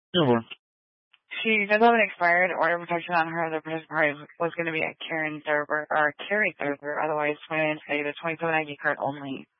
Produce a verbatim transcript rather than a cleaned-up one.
Yeah, well, She does have an expired order of protection on her. The protection card was going to be a Karen server or a carry server, otherwise twenty-nine ninety, the twenty-seven ninety card only.